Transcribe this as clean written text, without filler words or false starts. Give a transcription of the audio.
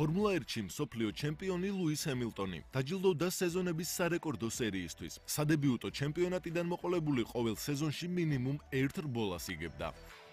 ფორმულა 1-ში მსოფლიო ჩემპიონი ლუის ჰემილტონი დაჯილდოვდა სეზონების სარეკორდო სერიისთვის. სადებიუტო ჩემპიონატიდან მოყოლებული ყოველ სეზონში მინიმუმ 1 რბოლას იგებდა.